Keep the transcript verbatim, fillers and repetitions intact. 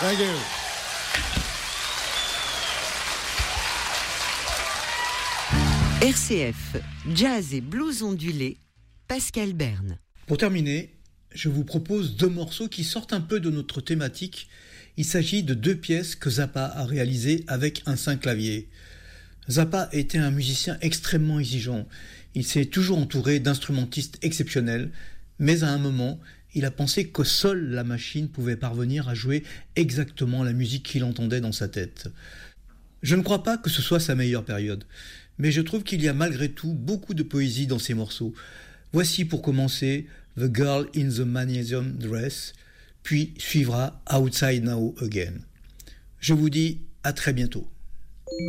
Thank you. R C F, jazz et blues ondulé, Pascal Berne. Pour terminer, je vous propose deux morceaux qui sortent un peu de notre thématique. Il s'agit de deux pièces que Zappa a réalisées avec un synclavier. Zappa était un musicien extrêmement exigeant. Il s'est toujours entouré d'instrumentistes exceptionnels, mais à un moment, il a pensé que seule la machine pouvait parvenir à jouer exactement la musique qu'il entendait dans sa tête. Je ne crois pas que ce soit sa meilleure période, mais je trouve qu'il y a malgré tout beaucoup de poésie dans ses morceaux. Voici pour commencer The Girl in the Magnesium Dress, puis suivra Outside Now Again. Je vous dis à très bientôt.